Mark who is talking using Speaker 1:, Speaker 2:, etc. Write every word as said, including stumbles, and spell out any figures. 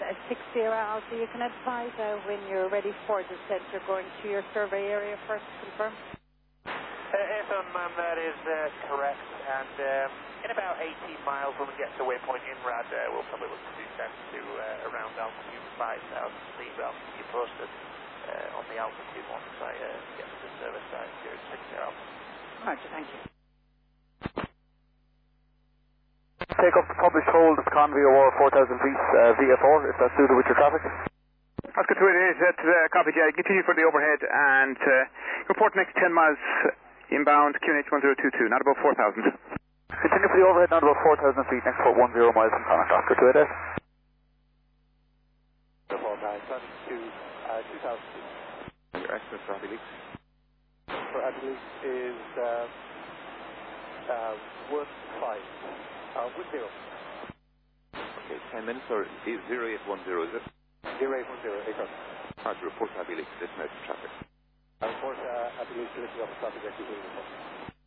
Speaker 1: uh, six zero Alpha. You can advise uh, when you're ready for descent. You're going to your survey area first to confirm.
Speaker 2: Uh, yes, um, um, that is uh, correct. And um, in about eighteen miles when we get to waypoint INRAD, uh, we'll probably look to descend to uh, around altitude five thousand feet. But I'll keep you posted uh, on the altitude once I uh, get to the service site here at six zero Alpha.
Speaker 1: Roger, thank you.
Speaker 3: Take up the published hold of Convoy O R four thousand feet uh, V F R, if that's suited with your traffic.
Speaker 4: That's good to it is. That's uh, copy, Jerry. Continue for the overhead and uh, report next ten miles inbound, Q N H one zero two two, not above four thousand.
Speaker 3: Continue for the overhead, not above four thousand feet, next port ten miles from Connacht. Oscar to it is.
Speaker 5: four nine, turning to uh, two thousand feet.
Speaker 6: Your estimate for Abilene?
Speaker 5: For Abilene is um, uh, one five. Uh, with zero.
Speaker 6: Okay, ten minutes or zero eight one zero, is it?
Speaker 5: Zero eight one zero, eight
Speaker 6: Hard to report Abilene, this night traffic.
Speaker 5: I report uh, Abilene lifting up the traffic exit.